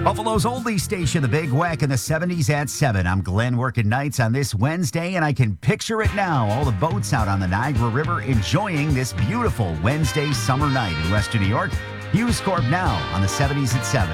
Buffalo's oldie station, the Big Whack in the 70s at 7. I'm Glenn working nights on this Wednesday, and I can picture it now. All the boats out on the Niagara River enjoying this beautiful Wednesday summer night in Western New York. News Corp now on the 70s at 7.